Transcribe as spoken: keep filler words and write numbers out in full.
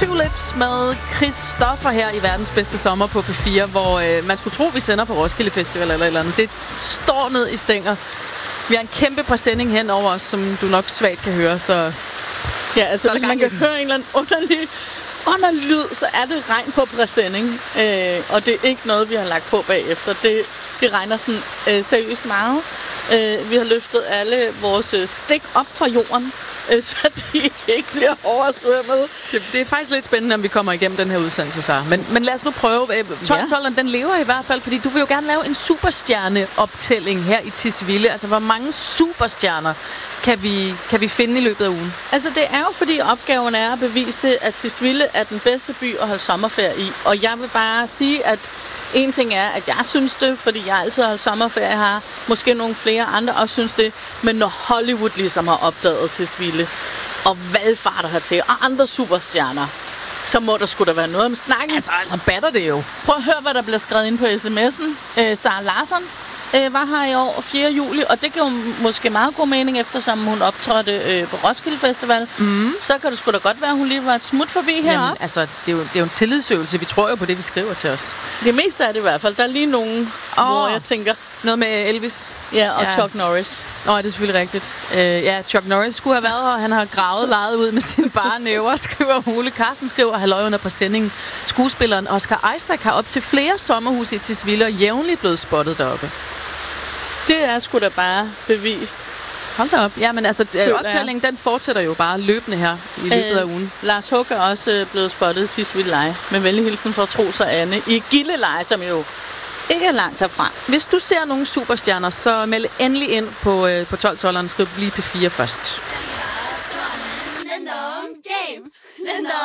Tulips med Christoffer her i verdens bedste sommer på P fire, hvor øh, man skulle tro, vi sender på Roskilde Festival eller et eller andet. Det står ned i stænger. Vi har en kæmpe præsending hen over os, som du nok svagt kan høre, så... Ja, altså hvis man kan høre en eller anden underlig, underlig lyd, så er det regn på præsending. Øh, og det er ikke noget, vi har lagt på bagefter. Det, det regner sådan øh, seriøst meget. Øh, vi har løftet alle vores stik op fra jorden, øh, så de ikke bliver oversvømmet. Det, det er faktisk lidt spændende, om vi kommer igennem den her udsendelse, Sara. Men, men lad os nu prøve. tolv-tolveren, den lever i hvert fald, fordi du vil jo gerne lave en superstjerneoptælling her i Tisvilde. Altså, hvor mange superstjerner kan vi, kan vi finde i løbet af ugen? Altså, det er jo fordi opgaven er at bevise, at Tisvilde er den bedste by at holde sommerferie i. Og jeg vil bare sige, at en ting er, at jeg synes det, fordi jeg altid har holdt sommerferie her. Måske nogle flere andre også synes det. Men når Hollywood ligesom har opdaget Tisvilde, og valgfarter hertil, og andre superstjerner, så må der sgu da være noget om snakken. Altså, altså batter det jo. Prøv at høre, hvad der bliver skrevet ind på sms'en. Øh, Sara Larsson øh, var her i år fjerde juli, og det giver måske meget god mening, eftersom hun optrådte øh, på Roskilde Festival. Mm. Så kan det sgu da godt være, at hun lige var et smut forbi heroppe. Jamen, altså, det er, jo, det er jo en tillidsøvelse. Vi tror jo på det, vi skriver til os. Det meste er det i hvert fald. Der er lige nogen, oh. hvor jeg tænker... Noget med Elvis. Ja, og ja. Chuck Norris. Nå, det er selvfølgelig rigtigt. Uh, ja, Chuck Norris skulle have været her. Han har gravet lejet ud med sine bare næver, skriver Ole. Carsten skriver, halløj under på sendingen. Skuespilleren Oscar Isaac har op til flere sommerhuse i Tisvilde og jævnligt blevet spottet deroppe. Det er sgu da bare bevis. Hold da op. Ja, men altså, optællingen, den fortsætter jo bare løbende her i løbet af ugen. Øh, Lars Hug er også blevet spottet i Tisvilde Leje. Med venlig hilsen fra Troels og Anne i Gilleleje, som jo ikke er langt herfra. Hvis du ser nogle superstjerner, så meld endelig ind på, øh, på tolv-tolveren. Skriv lige P fire først.